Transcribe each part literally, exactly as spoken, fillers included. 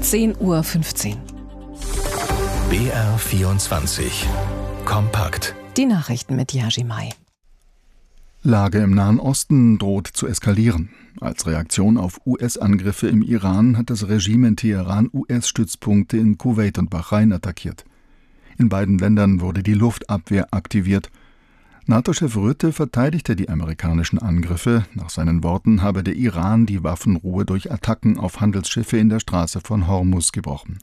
zehn Uhr fünfzehn. B R vierundzwanzig. Kompakt. Die Nachrichten mit Yaji Mai. Lage im Nahen Osten droht zu eskalieren. Als Reaktion auf U S-Angriffe im Iran hat das Regime in Teheran U S-Stützpunkte in Kuwait und Bahrain attackiert. In beiden Ländern wurde die Luftabwehr aktiviert. NATO-Chef Rutte verteidigte die amerikanischen Angriffe. Nach seinen Worten habe der Iran die Waffenruhe durch Attacken auf Handelsschiffe in der Straße von Hormuz gebrochen.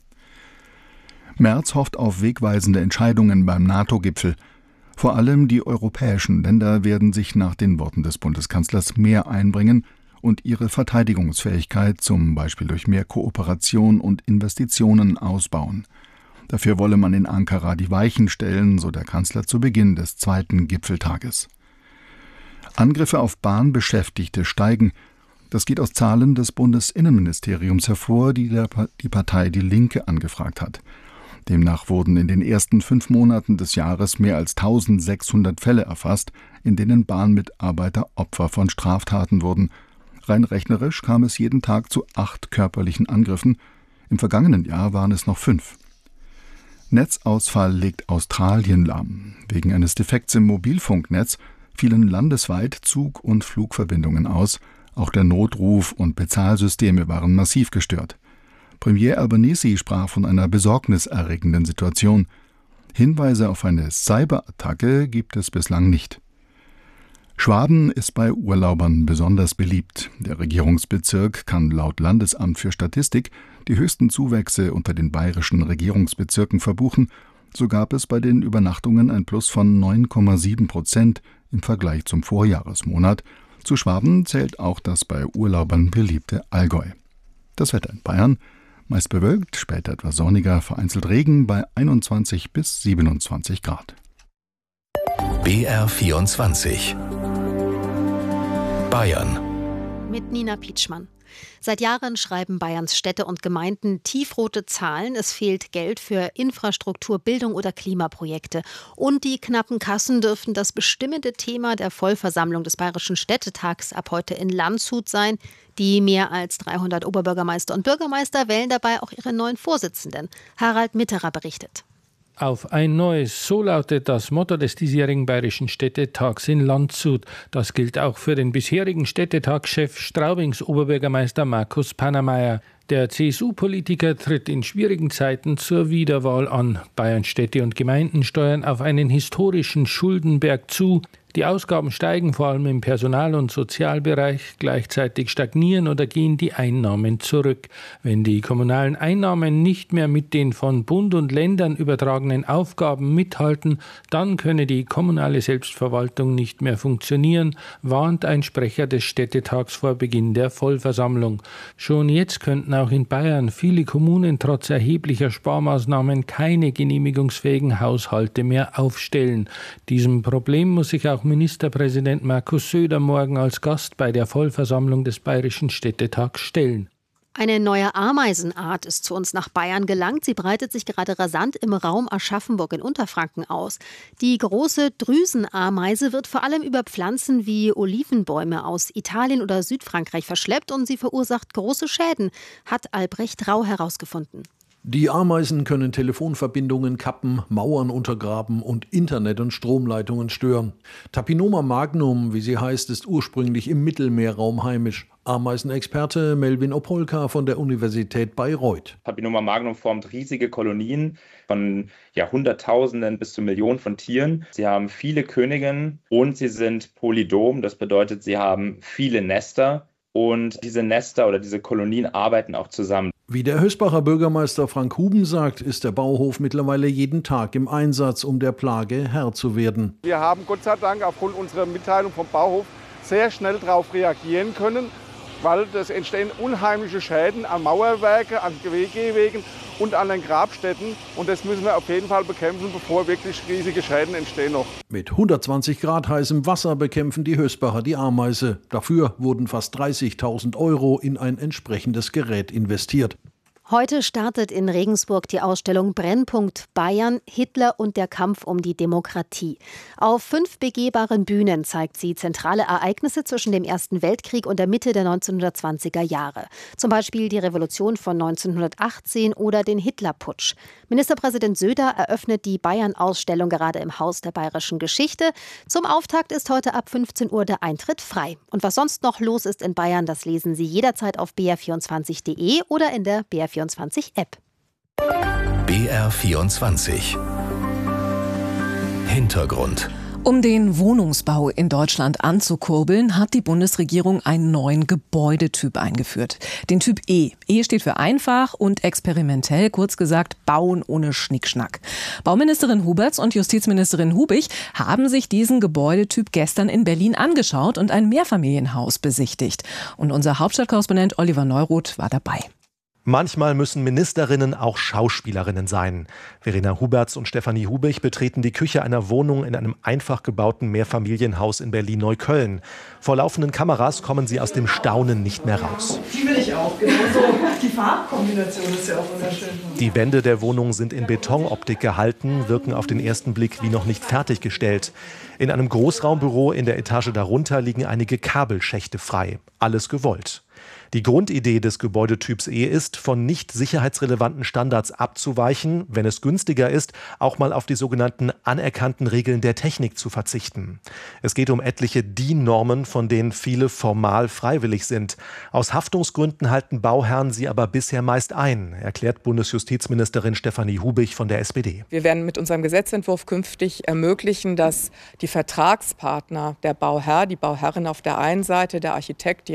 Merz hofft auf wegweisende Entscheidungen beim NATO-Gipfel. Vor allem die europäischen Länder werden sich nach den Worten des Bundeskanzlers mehr einbringen und ihre Verteidigungsfähigkeit zum Beispiel durch mehr Kooperation und Investitionen ausbauen. Dafür wolle man in Ankara die Weichen stellen, so der Kanzler zu Beginn des zweiten Gipfeltages. Angriffe auf Bahnbeschäftigte steigen. Das geht aus Zahlen des Bundesinnenministeriums hervor, die der, die Partei Die Linke angefragt hat. Demnach wurden in den ersten fünf Monaten des Jahres mehr als eintausendsechshundert Fälle erfasst, in denen Bahnmitarbeiter Opfer von Straftaten wurden. Rein rechnerisch kam es jeden Tag zu acht körperlichen Angriffen. Im vergangenen Jahr waren es noch fünf. Netzausfall legt Australien lahm. Wegen eines Defekts im Mobilfunknetz fielen landesweit Zug- und Flugverbindungen aus. Auch der Notruf und Bezahlsysteme waren massiv gestört. Premier Albanese sprach von einer besorgniserregenden Situation. Hinweise auf eine Cyberattacke gibt es bislang nicht. Schwaben ist bei Urlaubern besonders beliebt. Der Regierungsbezirk kann laut Landesamt für Statistik die höchsten Zuwächse unter den bayerischen Regierungsbezirken verbuchen. So gab es bei den Übernachtungen ein Plus von neun Komma sieben Prozent im Vergleich zum Vorjahresmonat. Zu Schwaben zählt auch das bei Urlaubern beliebte Allgäu. Das Wetter in Bayern: meist bewölkt, später etwas sonniger, vereinzelt Regen bei einundzwanzig bis siebenundzwanzig Grad. B R vierundzwanzig. Bayern. Mit Nina Pietschmann. Seit Jahren schreiben Bayerns Städte und Gemeinden tiefrote Zahlen. Es fehlt Geld für Infrastruktur, Bildung oder Klimaprojekte. Und die knappen Kassen dürften das bestimmende Thema der Vollversammlung des Bayerischen Städtetags ab heute in Landshut sein. Die mehr als dreihundert Oberbürgermeister und Bürgermeister wählen dabei auch ihre neuen Vorsitzenden. Harald Mitterer berichtet. Auf ein neues, so lautet das Motto des diesjährigen Bayerischen Städtetags in Landshut. Das gilt auch für den bisherigen Städtetagschef Straubings Oberbürgermeister Markus Pannermeier. Der C S U-Politiker tritt in schwierigen Zeiten zur Wiederwahl an. Bayerns Städte und Gemeinden steuern auf einen historischen Schuldenberg zu. Die Ausgaben steigen vor allem im Personal- und Sozialbereich, gleichzeitig stagnieren oder gehen die Einnahmen zurück. Wenn die kommunalen Einnahmen nicht mehr mit den von Bund und Ländern übertragenen Aufgaben mithalten, dann könne die kommunale Selbstverwaltung nicht mehr funktionieren, warnt ein Sprecher des Städtetags vor Beginn der Vollversammlung. Schon jetzt könnten auch in Bayern viele Kommunen trotz erheblicher Sparmaßnahmen keine genehmigungsfähigen Haushalte mehr aufstellen. Diesem Problem muss sich auch Ministerpräsident Markus Söder morgen als Gast bei der Vollversammlung des Bayerischen Städtetags stellen. Eine neue Ameisenart ist zu uns nach Bayern gelangt. Sie breitet sich gerade rasant im Raum Aschaffenburg in Unterfranken aus. Die große Drüsenameise wird vor allem über Pflanzen wie Olivenbäume aus Italien oder Südfrankreich verschleppt und sie verursacht große Schäden, hat Albrecht Rau herausgefunden. Die Ameisen können Telefonverbindungen kappen, Mauern untergraben und Internet- und Stromleitungen stören. Tapinoma magnum, wie sie heißt, ist ursprünglich im Mittelmeerraum heimisch. Ameisenexperte Melvin Opolka von der Universität Bayreuth. Tapinoma magnum formt riesige Kolonien von ja, Hunderttausenden bis zu Millionen von Tieren. Sie haben viele Königinnen und sie sind polydom, das bedeutet, sie haben viele Nester. Und diese Nester oder diese Kolonien arbeiten auch zusammen. Wie der Hösbacher Bürgermeister Frank Huben sagt, ist der Bauhof mittlerweile jeden Tag im Einsatz, um der Plage Herr zu werden. Wir haben Gott sei Dank aufgrund unserer Mitteilung vom Bauhof sehr schnell darauf reagieren können, weil es entstehen unheimliche Schäden an Mauerwerke, an Gehwegen und an den Grabstätten. Und das müssen wir auf jeden Fall bekämpfen, bevor wirklich riesige Schäden entstehen noch. Mit hundertzwanzig Grad heißem Wasser bekämpfen die Hösbacher die Ameise. Dafür wurden fast dreißigtausend Euro in ein entsprechendes Gerät investiert. Heute startet in Regensburg die Ausstellung Brennpunkt Bayern, Hitler und der Kampf um die Demokratie. Auf fünf begehbaren Bühnen zeigt sie zentrale Ereignisse zwischen dem Ersten Weltkrieg und der Mitte der neunzehnhundertzwanziger Jahre. Zum Beispiel die Revolution von neunzehnhundertachtzehn oder den Hitlerputsch. Ministerpräsident Söder eröffnet die Bayern-Ausstellung gerade im Haus der Bayerischen Geschichte. Zum Auftakt ist heute ab fünfzehn Uhr der Eintritt frei. Und was sonst noch los ist in Bayern, das lesen Sie jederzeit auf b r vierundzwanzig punkt de oder in der B R vierundzwanzig App. B R vierundzwanzig Hintergrund. Um den Wohnungsbau in Deutschland anzukurbeln, hat die Bundesregierung einen neuen Gebäudetyp eingeführt. Den Typ E. E steht für einfach und experimentell, kurz gesagt Bauen ohne Schnickschnack. Bauministerin Huberts und Justizministerin Hubig haben sich diesen Gebäudetyp gestern in Berlin angeschaut und ein Mehrfamilienhaus besichtigt. Und unser Hauptstadtkorrespondent Oliver Neuroth war dabei. Manchmal müssen Ministerinnen auch Schauspielerinnen sein. Verena Huberts und Stefanie Hubig betreten die Küche einer Wohnung in einem einfach gebauten Mehrfamilienhaus in Berlin-Neukölln. Vor laufenden Kameras kommen sie aus dem Staunen nicht mehr raus. Die will ich auch, genauso. Die Farbkombination ist ja auch wunderschön. Die Wände der Wohnung sind in Betonoptik gehalten, wirken auf den ersten Blick wie noch nicht fertiggestellt. In einem Großraumbüro in der Etage darunter liegen einige Kabelschächte frei. Alles gewollt. Die Grundidee des Gebäudetyps E ist, von nicht sicherheitsrelevanten Standards abzuweichen, wenn es günstiger ist, auch mal auf die sogenannten anerkannten Regeln der Technik zu verzichten. Es geht um etliche D I N-Normen, von denen viele formal freiwillig sind. Aus Haftungsgründen halten Bauherren sie aber bisher meist ein, erklärt Bundesjustizministerin Stefanie Hubig von der S P D. Wir werden mit unserem Gesetzentwurf künftig ermöglichen, dass die Vertragspartner, der Bauherr, die Bauherrin auf der einen Seite, der Architekt, die